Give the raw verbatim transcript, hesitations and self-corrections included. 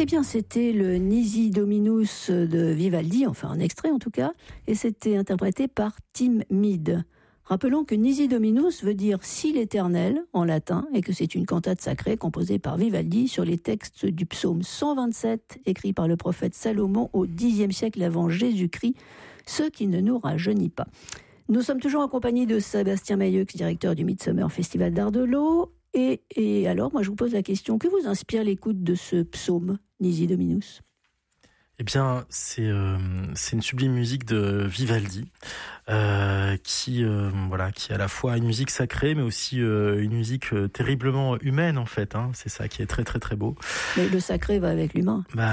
Eh bien, c'était le Nisi Dominus de Vivaldi, enfin un extrait en tout cas, et c'était interprété par Tim Mead. Rappelons que Nisi Dominus veut dire « Si l'Éternel » en latin, et que c'est une cantate sacrée composée par Vivaldi sur les textes du psaume cent vingt-sept, écrit par le prophète Salomon au dixième siècle avant Jésus-Christ, ce qui ne nous rajeunit pas. Nous sommes toujours accompagnés de Sébastien Mailleux, directeur du Midsummer Festival d'Art de l'Eau. Et, et alors, moi, je vous pose la question, que vous inspire l'écoute de ce psaume, Nisi Dominus ? Eh bien, c'est euh, c'est une sublime musique de Vivaldi, euh, qui euh, voilà, qui est à la fois une musique sacrée, mais aussi euh, une musique euh, terriblement humaine en fait. Hein. C'est ça qui est très très très beau. Mais le sacré va avec l'humain. Bah,